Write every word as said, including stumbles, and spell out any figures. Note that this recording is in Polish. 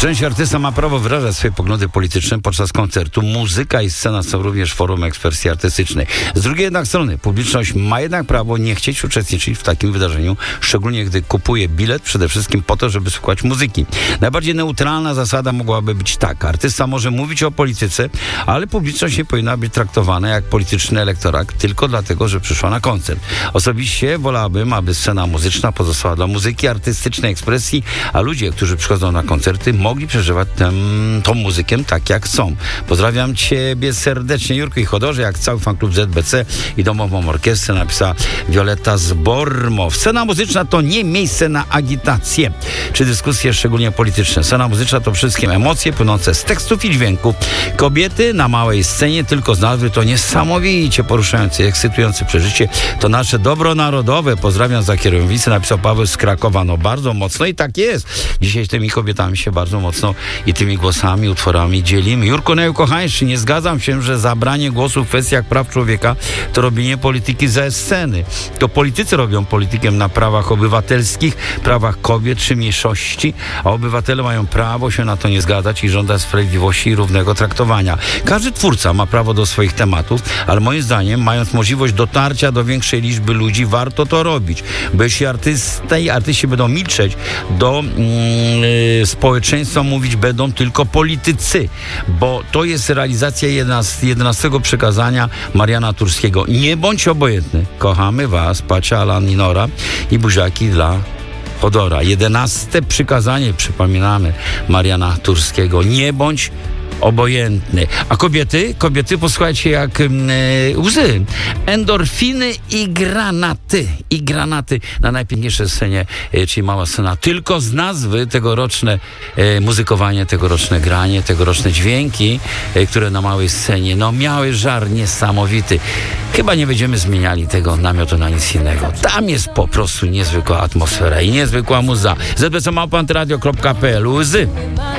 Część artysta ma prawo wyrażać swoje poglądy polityczne podczas koncertu. Muzyka i scena są również formą ekspresji artystycznej. Z drugiej jednak strony publiczność ma jednak prawo nie chcieć uczestniczyć w takim wydarzeniu, szczególnie gdy kupuje bilet przede wszystkim po to, żeby słuchać muzyki. Najbardziej neutralna zasada mogłaby być taka. Artysta może mówić o polityce, ale publiczność nie powinna być traktowana jak polityczny elektorat tylko dlatego, że przyszła na koncert. Osobiście wolałbym, aby scena muzyczna pozostała dla muzyki, artystycznej ekspresji, a ludzie, którzy przychodzą na koncerty, mogli przeżywać tę, tą muzykę tak, jak chcą. Pozdrawiam Ciebie serdecznie, Jurku i Chodorze, jak cały fanklub Z B C i domową orkiestrę, napisała Wioleta z Bormow. Scena muzyczna to nie miejsce na agitację czy dyskusje szczególnie polityczne. Scena muzyczna to wszystkim emocje płynące z tekstów i dźwięku. Kobiety na małej scenie tylko z nazwy to niesamowicie poruszające i ekscytujące przeżycie. To nasze dobro narodowe. Pozdrawiam za kierownicę, napisał Paweł z Krakowa. No bardzo mocno i tak jest. Dzisiaj z tymi kobietami się bardzo mocno i tymi głosami, utworami dzielimy. Jurko, najukochańszy, nie zgadzam się, że zabranie głosu w kwestiach praw człowieka to robienie polityki ze sceny. To politycy robią politykę na prawach obywatelskich, prawach kobiet czy mniejszości, a obywatele mają prawo się na to nie zgadzać i żądać sprawiedliwości i równego traktowania. Każdy twórca ma prawo do swoich tematów, ale moim zdaniem, mając możliwość dotarcia do większej liczby ludzi, warto to robić. Bo jeśli artysta i artyści będą milczeć, do yy, społeczeństwa mówić będą tylko politycy, bo to jest realizacja jedenastego przykazania Mariana Turskiego. Nie bądź obojętny. Kochamy Was, Pacia, Alan i Nora i buziaki dla Chodora. Jedenaste przykazanie, przypominamy, Mariana Turskiego. Nie bądź obojętny. A kobiety? Kobiety, posłuchajcie, jak yy, łzy. Endorfiny i granaty. I granaty na najpiękniejszej scenie, yy, czyli mała scena. Tylko z nazwy tegoroczne yy, muzykowanie, tegoroczne granie, tegoroczne dźwięki, yy, które na małej scenie, no miały żar niesamowity. Chyba nie będziemy zmieniali tego namiotu na nic innego. Tam jest po prostu niezwykła atmosfera i niezwykła muza. z b c małpa antyradio kropka p l. Łzy.